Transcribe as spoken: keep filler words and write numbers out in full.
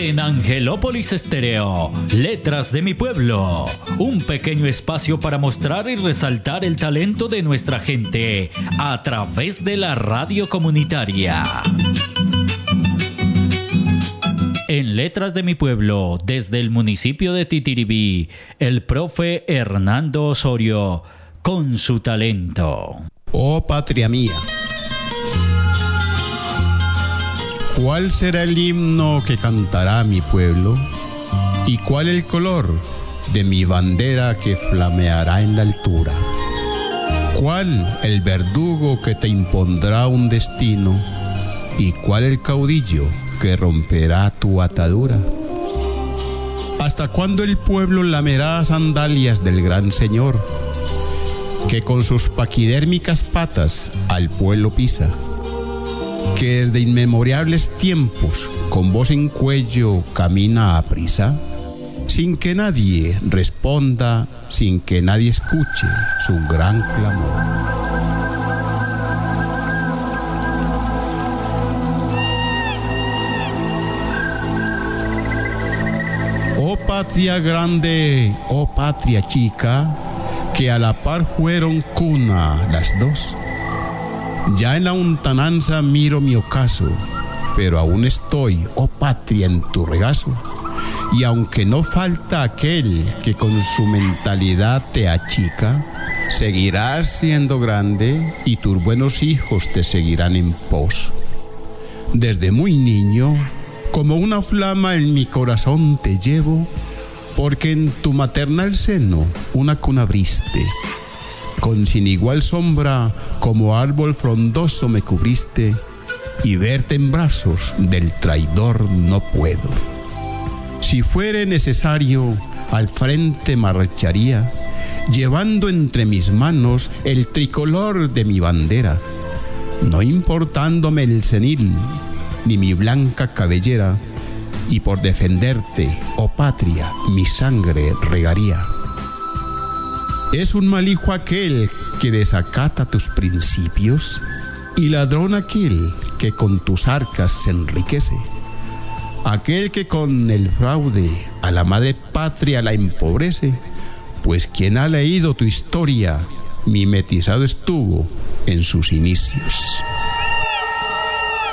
En Angelópolis Estéreo, Letras de mi Pueblo, un pequeño espacio para mostrar y resaltar el talento de nuestra gente a través de la radio comunitaria. En Letras de mi Pueblo, desde el municipio de Titiribí, el profe Hernando Osorio, con su talento. Oh patria mía, ¿cuál será el himno que cantará mi pueblo? ¿Y cuál el color de mi bandera que flameará en la altura? ¿Cuál el verdugo que te impondrá un destino? ¿Y cuál el caudillo que romperá tu atadura? ¿Hasta cuándo el pueblo lamerá sandalias del gran Señor, que con sus paquidérmicas patas al pueblo pisa? Que desde inmemorables tiempos con voz en cuello camina a prisa, sin que nadie responda, sin que nadie escuche su gran clamor. Oh patria grande, oh patria chica, que a la par fueron cuna las dos. Ya en la hontananza miro mi ocaso, pero aún estoy, oh patria, en tu regazo. Y aunque no falta aquel que con su mentalidad te achica, seguirás siendo grande y tus buenos hijos te seguirán en pos. Desde muy niño, como una flama en mi corazón te llevo, porque en tu maternal seno una cuna abriste. Con sin igual sombra, como árbol frondoso me cubriste, y verte en brazos del traidor no puedo. Si fuere necesario, al frente marcharía, llevando entre mis manos el tricolor de mi bandera, no importándome el cenil ni mi blanca cabellera, y por defenderte, oh patria, mi sangre regaría. Es un mal hijo aquel que desacata tus principios, y ladrón aquel que con tus arcas se enriquece. Aquel que con el fraude a la madre patria la empobrece, pues quien ha leído tu historia, mimetizado estuvo en sus inicios.